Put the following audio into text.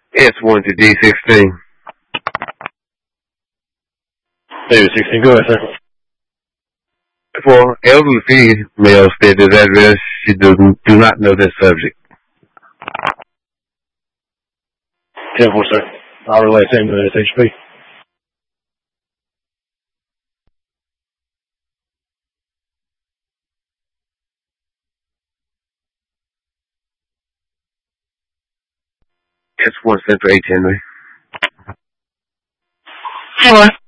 S1 to D16. David 16, go ahead, sir. For elderly females at this address, she do not know this subject. 10-4, sir. I'll relay same to SHP. S1 Central 8 Henry. Hey, what?